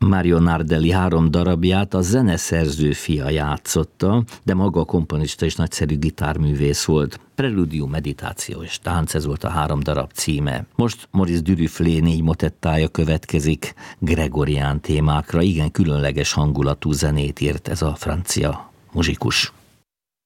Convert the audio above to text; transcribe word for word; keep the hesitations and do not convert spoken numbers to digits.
Mario Nardelli három darabját a zeneszerző fia játszotta, de maga a komponista is nagyszerű gitárművész volt. Preludium, meditáció és tánc, ez volt a három darab címe. Most Maurice Duruflé négy motettája következik gregorián témákra, igen különleges hangulatú zenét írt ez a francia muzsikus.